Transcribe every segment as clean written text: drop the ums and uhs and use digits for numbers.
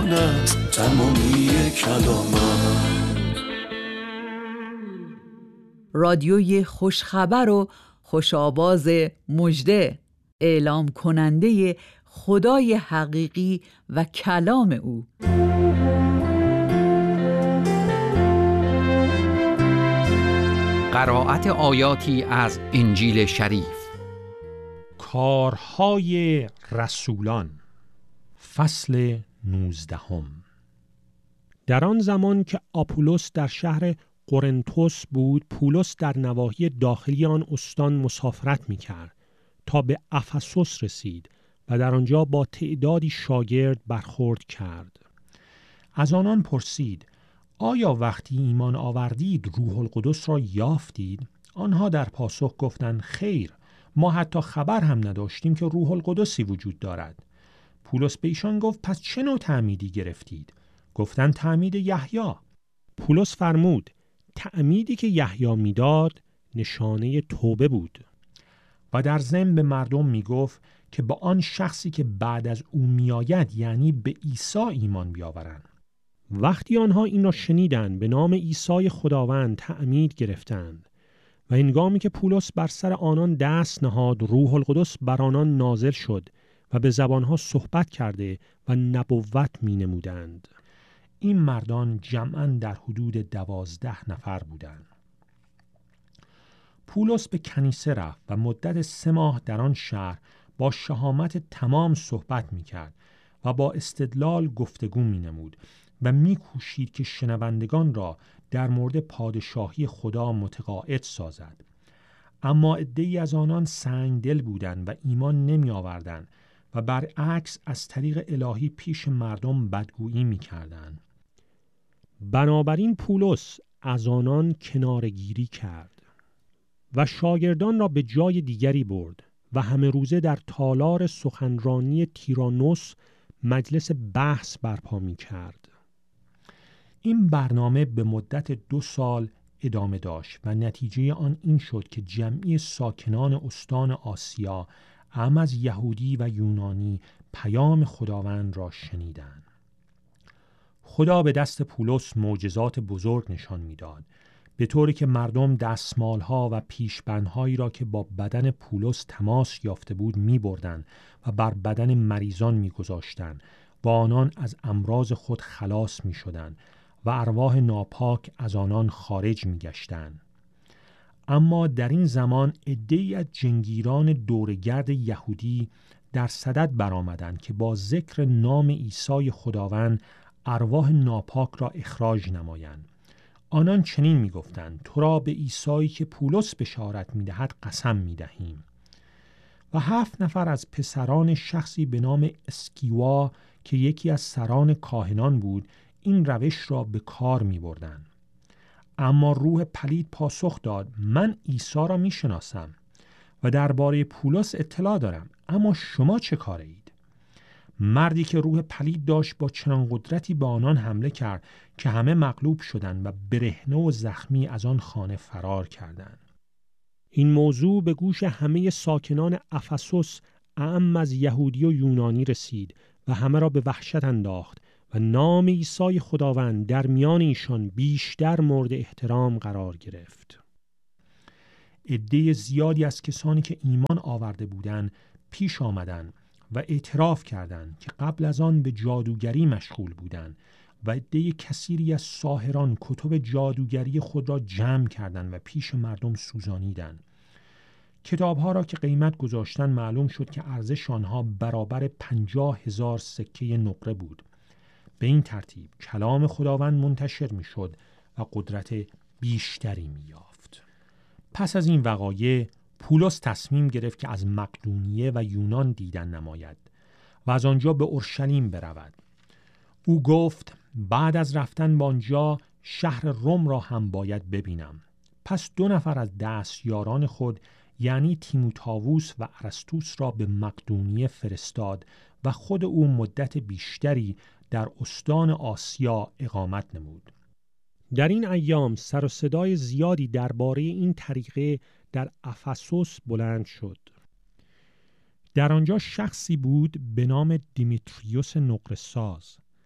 زبانت تمامی کلامت. رادیوی خوشخبر و خوشآواز مژده، اعلام کننده خدای حقیقی و کلام او. قرائت آیاتی از انجیل شریف. کارهای رسولان، فصل 19. در آن زمان که آپولس در شهر قرنتوس بود، پولس در نواحی داخلی آن استان مسافرت می‌کرد تا به افسوس رسید و در آنجا با تعدادی شاگرد برخورد کرد. از آنان پرسید: آیا وقتی ایمان آوردید روح القدس را یافتید؟ آنها در پاسخ گفتند: خیر، ما حتی خبر هم نداشتیم که روح القدسی وجود دارد. پولس به ایشان گفت: پس چه نوع تعمیدی گرفتید؟ گفتند: تعمید یحیی. پولس فرمود: تعمیدی که یحیی میداد نشانه توبه بود. و در ضمن به مردم میگفت که با آن شخصی که بعد از او میآید، یعنی به عیسی، ایمان بیاورند. وقتی آنها این را شنیدند، به نام عیسی خداوند تعمید گرفتند و هنگامی که پولس بر سر آنان دست نهاد، روح القدس بر آنان نازل شد و به زبانها صحبت کرده و نبوت می نمودند. این مردان جمعاً در حدود 12 نفر بودند. پولس به کنیسه رفت و مدت 3 ماه در آن شهر با شهامت تمام صحبت می کرد و با استدلال گفتگو می نمود و می کوشید که شنوندگان را در مورد پادشاهی خدا متقاعد سازد. اما عده‌ای از آنان سنگدل بودند و ایمان نمی آوردند و برعکس از طریق الهی پیش مردم بدگویی می کردند. بنابراین پولس از آنان کنارگیری کرد و شاگردان را به جای دیگری برد و همه روزه در تالار سخنرانی تیرانوس مجلس بحث برپا می کرد. این برنامه به مدت 2 سال ادامه داشت و نتیجه آن این شد که جمعی ساکنان استان آسیا، اعم از یهودی و یونانی، پیام خداوند را شنیدند. خدا به دست پولس معجزات بزرگ نشان می‌داد، به طوری که مردم دستمال‌ها و پیشبندهایی را که با بدن پولس تماس یافته بود می‌بردند و بر بدن مریضان می‌گذاشتند و آنان از امراض خود خلاص می‌شدند و ارواح ناپاک از آنان خارج می‌گشتند. اما در این زمان عده‌ای از جنگیران دورگرد یهودی در صدد برآمدند که با ذکر نام عیسی خداوند ارواح ناپاک را اخراج نمایند. آنان چنین می‌گفتند: تو را به عیسی که پولس بشارت می‌دهد قسم می‌دهیم. و 7 نفر از پسران شخصی به نام اسکیوا که یکی از سران کاهنان بود، این روش را به کار می‌بردند. اما روح پلید پاسخ داد: من عیسی را می‌شناسم و درباره پولس اطلاع دارم، اما شما چه کاره اید؟ مردی که روح پلید داشت با چنان قدرتی به آنان حمله کرد که همه مغلوب شدند و برهنه و زخمی از آن خانه فرار کردند. این موضوع به گوش همه ساکنان افسوس، اعم از یهودی و یونانی رسید و همه را به وحشت انداخت و نام عیسی خداوند در میان ایشان بیشتر مورد احترام قرار گرفت. عده زیادی از کسانی که ایمان آورده بودند پیش آمدند و اعتراف کردند که قبل از آن به جادوگری مشغول بودند و عده کثیری از ساحران کتب جادوگری خود را جمع کردند و پیش مردم سوزانیدند. کتابها را که قیمت گذاشتن معلوم شد که ارزش آنها برابر 50,000 سکه نقره بود. به این ترتیب کلام خداوند منتشر می شد و قدرت بیشتری می یافت. پس از این وقایع پولس تصمیم گرفت که از مقدونیه و یونان دیدن نماید و از آنجا به اورشلیم برود. او گفت: بعد از رفتن به آنجا شهر روم را هم باید ببینم. پس 2 نفر از دستیاران خود، یعنی تیموتائوس و ارسطوس را به مقدونیه فرستاد و خود او مدت بیشتری در استان آسیا اقامت نمود. در این ایام سر و صدای زیادی درباره این طریقه در افسوس بلند شد. در آنجا شخصی بود به نام دیمیتریوس نقره‌ساز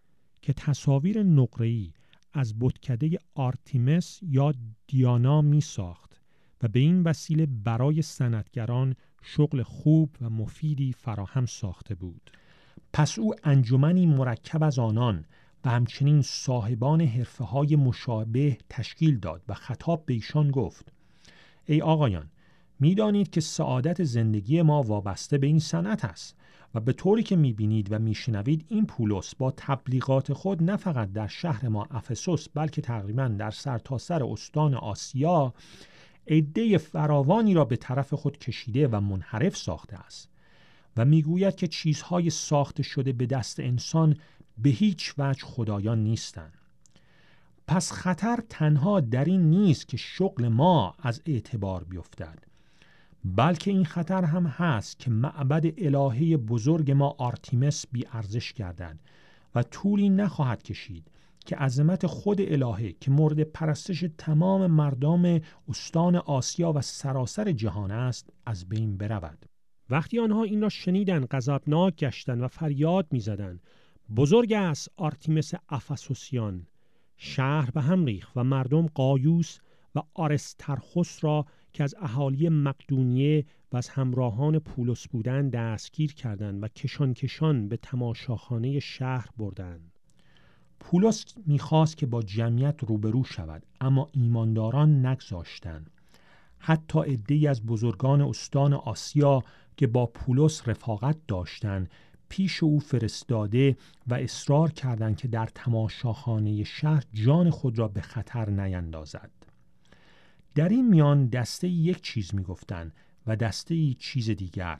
که تصاویر نقره‌ای از بتکده آرتیمس یا دیانا می ساخت و به این وسیله برای صنعتگران شغل خوب و مفیدی فراهم ساخته بود. پس او انجمنی مرکب از آنان و همچنین صاحبان حرفه‌های مشابه تشکیل داد و خطاب به ایشان گفت: ای آقایان، می‌دانید که سعادت زندگی ما وابسته به این صنعت است و به طوری که می‌بینید و می‌شنوید این پولس با تبلیغات خود نه فقط در شهر ما افسوس بلکه تقریباً در سرتاسر استان آسیا عده فراوانی را به طرف خود کشیده و منحرف ساخته است و میگوید که چیزهای ساخته شده به دست انسان به هیچ وجه خدایان نیستند. پس خطر تنها در این نیست که شغل ما از اعتبار بیفتد، بلکه این خطر هم هست که معبد الهه بزرگ ما آرتیمس بی ارزش گردد و طولی نخواهد کشید که عظمت خود الهه که مورد پرستش تمام مردم استان آسیا و سراسر جهان است از بین برود. وقتی آنها این را شنیدند غضبناک گشتند و فریاد می‌زدند: بزرگ است آرتیمس افسوسیان! شهر به هم ریخت و مردم قایوس و آرسترخس را که از اهالی مقدونیه و از همراهان پولس بودند دستگیر کردند و کشان کشان به تماشاخانه شهر بردند. پولس می‌خواست که با جمعیت روبرو شود، اما ایمانداران نگذاشتند. حتی عده‌ای از بزرگان استان آسیا که با پولس رفاقت داشتند پیش او فرستاده و اصرار کردند که در تماشاخانه شهر جان خود را به خطر نیندازد. در این میان دسته یک چیز میگفتند و دسته چیز دیگر،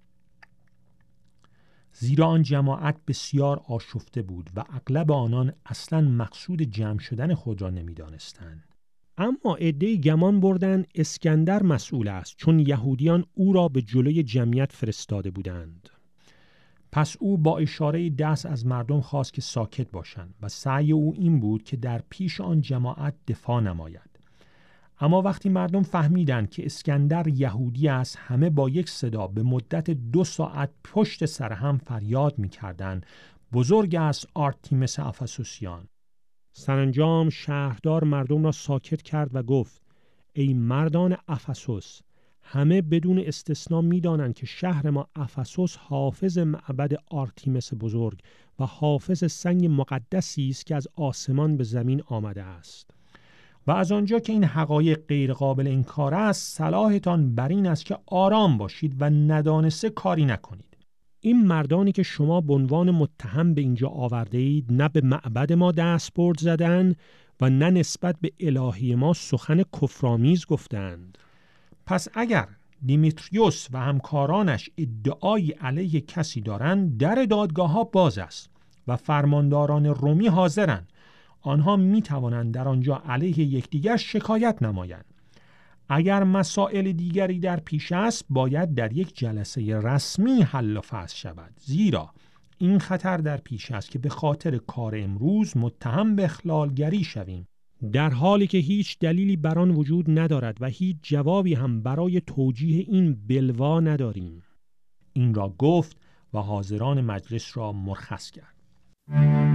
زیرا آن جماعت بسیار آشفته بود و اغلب آنان اصلا مقصود جمع شدن خود را نمیدانستند. اما عده‌ای گمان بردند اسکندر مسئول است، چون یهودیان او را به جلوی جمعیت فرستاده بودند. پس او با اشاره دست از مردم خواست که ساکت باشند و سعی او این بود که در پیش آن جماعت دفاع نماید. اما وقتی مردم فهمیدند که اسکندر یهودی است، همه با یک صدا به مدت 2 ساعت پشت سر هم فریاد می‌کردند: بزرگ است آرتیمس افسوسیان! سرانجام شهردار مردم را ساکت کرد و گفت: ای مردان افسوس، همه بدون استثنا می‌دانند که شهر ما افسوس حافظ معبد آرتیمس بزرگ و حافظ سنگ مقدسی است که از آسمان به زمین آمده است. و از آنجا که این حقایق غیر قابل انکار است، صلاحتان بر این است که آرام باشید و ندانسته کاری نکنید. این مردانی که شما به عنوان متهم به اینجا آورده اید نه به معبد ما دستبرد زدند و نه نسبت به الهی ما سخن کفرآمیز گفتند. پس اگر دیمیتریوس و همکارانش ادعایی علیه کسی دارند، در دادگاه‌ها باز است و فرمانداران رومی حاضرند. آنها می توانند در آنجا علیه یکدیگر شکایت نمایند. اگر مسائل دیگری در پیش است، باید در یک جلسه رسمی حل و فصل شود، زیرا این خطر در پیش است که به خاطر کار امروز متهم به اخلالگری شویم، در حالی که هیچ دلیلی بر آن وجود ندارد و هیچ جوابی هم برای توجیه این بلوا نداریم. این را گفت و حاضران مجلس را مرخص کرد.